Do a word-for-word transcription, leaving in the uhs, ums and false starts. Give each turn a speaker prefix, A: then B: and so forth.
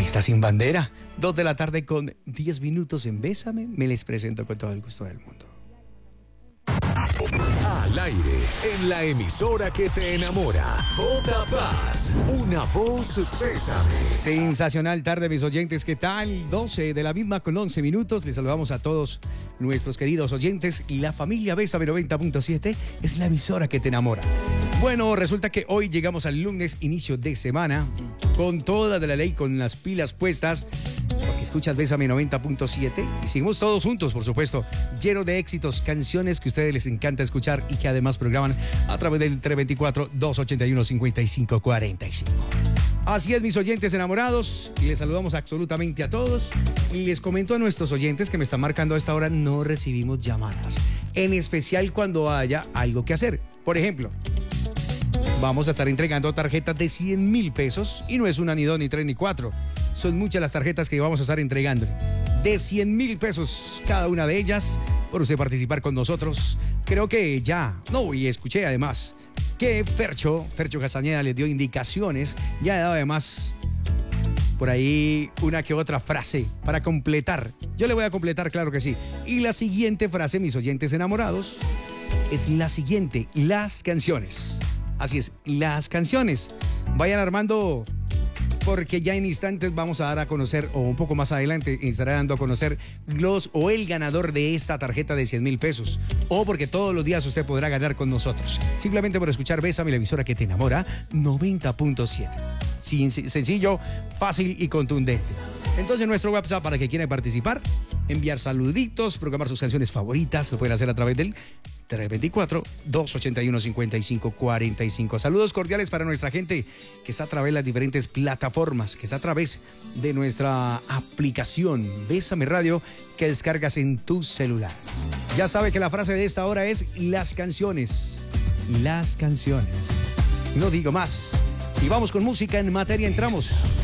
A: Ahí está Sin Bandera. Dos de la tarde con diez minutos en Bésame. Me les presento con todo el gusto del mundo.
B: Al aire, en la emisora que te enamora. J. Paz, una voz Bésame.
A: Sensacional tarde, mis oyentes. ¿Qué tal? doce de la misma con once minutos. Les saludamos a todos nuestros queridos oyentes. Y la familia Bésame noventa punto siete es la emisora que te enamora. Bueno, resulta que hoy llegamos al lunes, inicio de semana, con toda de la ley, con las pilas puestas. Porque escuchas Bésame noventa punto siete y seguimos todos juntos, por supuesto, lleno de éxitos, canciones que a ustedes les encanta escuchar y que además programan a través del tres dos cuatro, dos ocho uno, cinco cinco cuatro cinco. Así es, mis oyentes enamorados, y les saludamos absolutamente a todos. Y les comento a nuestros oyentes que me están marcando a esta hora, no recibimos llamadas, en especial cuando haya algo que hacer. Por ejemplo, vamos a estar entregando tarjetas de cien mil pesos, y no es una, ni dos, ni tres, ni cuatro. Son muchas las tarjetas que vamos a estar entregando. De cien mil pesos cada una de ellas, por usted participar con nosotros. Creo que ya, no, y escuché además que Fercho, Fercho Castañeda les dio indicaciones, ya ha dado además por ahí una que otra frase para completar. Yo le voy a completar, claro que sí. Y la siguiente frase, mis oyentes enamorados, es la siguiente: las canciones. Así es, las canciones. Vayan armando, porque ya en instantes vamos a dar a conocer, o un poco más adelante estará dando a conocer los o el ganador de esta tarjeta de cien mil pesos. O porque todos los días usted podrá ganar con nosotros. Simplemente por escuchar Bésame, la emisora que te enamora, noventa punto siete. Sencillo, fácil y contundente. Entonces nuestro WhatsApp para que quieran participar, enviar saluditos, programar sus canciones favoritas, lo pueden hacer a través del tres dos cuatro, dos ocho uno, cinco cinco cuatro cinco. Saludos cordiales para nuestra gente que está a través de las diferentes plataformas, que está a través de nuestra aplicación Bésame Radio, que descargas en tu celular. Ya sabe que la frase de esta hora es las canciones. Las canciones. No digo más. Y vamos con música en materia, entramos.